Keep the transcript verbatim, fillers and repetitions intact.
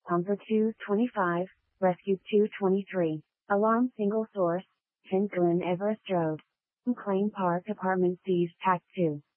Pumper two twenty-five, Rescue two twenty-three. Alarm single source, St. Glen Everest Road. McLean Park Apartment seized Tac two.